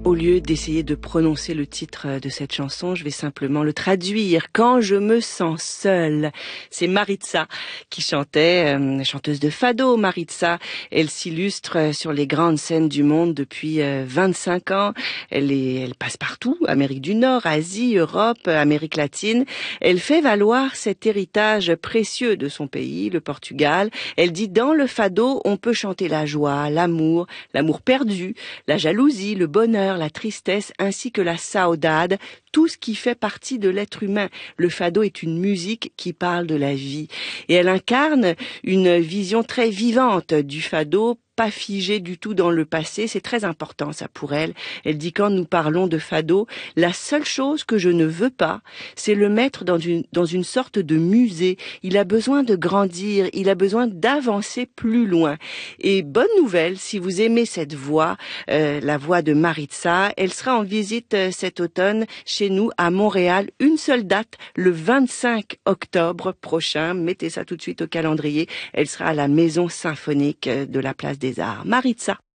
Au lieu d'essayer de prononcer le titre de cette chanson, je vais simplement le traduire. Quand je me sens seule. C'est Maritza qui chantait, chanteuse de fado. Maritza, elle s'illustre sur les grandes scènes du monde depuis 25 ans. Elle passe partout, Amérique du Nord, Asie, Europe, Amérique latine. Elle fait valoir cet héritage précieux de son pays, le Portugal. Elle dit dans le fado, on peut chanter la joie, l'amour perdu, la jalousie, le bonheur, la tristesse, ainsi que la saudade, tout ce qui fait partie de l'être humain. Le fado est une musique qui parle de la vie. Et elle incarne une vision très vivante du fado, pas figée du tout dans le passé. C'est très important, ça, pour elle. Elle dit, quand nous parlons de fado, la seule chose que je ne veux pas, c'est le mettre dans une sorte de musée. Il a besoin de grandir, il a besoin d'avancer plus loin. Et bonne nouvelle, si vous aimez cette voix, la voix de Maritza, elle sera en visite cet automne chez nous à Montréal. Une seule date, le 25 octobre prochain. Mettez ça tout de suite au calendrier. Elle sera à la Maison Symphonique de la Place des Arts. Maritza.